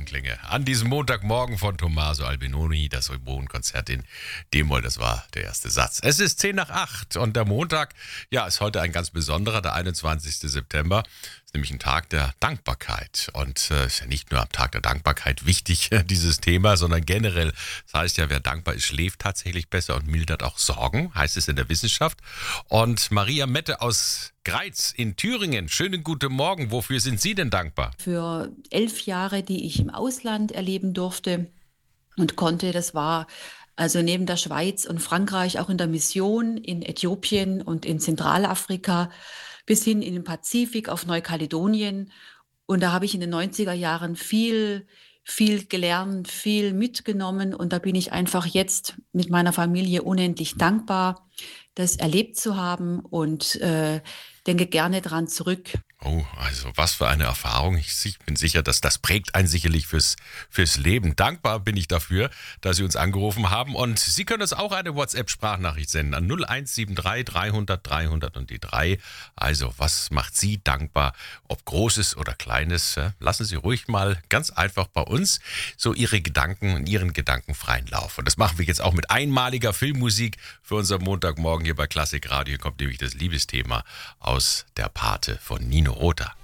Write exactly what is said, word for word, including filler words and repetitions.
Morgenklänge. An diesem Montagmorgen von Tommaso Albinoni, das Oboenkonzert in D-Moll, das war der erste Satz. Es ist zehn nach acht und der Montag, ja, ist heute ein ganz besonderer, der einundzwanzigste September. Ist nämlich ein Tag der Dankbarkeit. Und es äh, ist ja nicht nur am Tag der Dankbarkeit wichtig, dieses Thema, sondern generell. Das heißt ja, wer dankbar ist, schläft tatsächlich besser und mildert auch Sorgen, heißt es in der Wissenschaft. Und Maria Mette aus Greiz in Thüringen, schönen guten Morgen. Wofür sind Sie denn dankbar? Für elf Jahre, die ich im Ausland erleben durfte und konnte, das war also neben der Schweiz und Frankreich auch in der Mission in Äthiopien und in Zentralafrika bis hin in den Pazifik auf Neukaledonien. Und da habe ich in den neunziger Jahren viel, viel gelernt, viel mitgenommen. Und da bin ich einfach jetzt mit meiner Familie unendlich dankbar, das erlebt zu haben und äh, denke gerne dran zurück. Oh, also was für eine Erfahrung. Ich bin sicher, dass das prägt einen sicherlich fürs, fürs Leben. Dankbar bin ich dafür, dass Sie uns angerufen haben. Und Sie können uns auch eine WhatsApp-Sprachnachricht senden an null eins sieben drei dreihundert dreihundert und die drei. Also, was macht Sie dankbar? Ob Großes oder Kleines? Lassen Sie ruhig mal ganz einfach bei uns so Ihre Gedanken und Ihren Gedanken freien Lauf. Und das machen wir jetzt auch mit einmaliger Filmmusik für unser Montagmorgen hier bei Klassik Radio. Hier kommt nämlich das Liebesthema aus Der Pate von Nino Rota.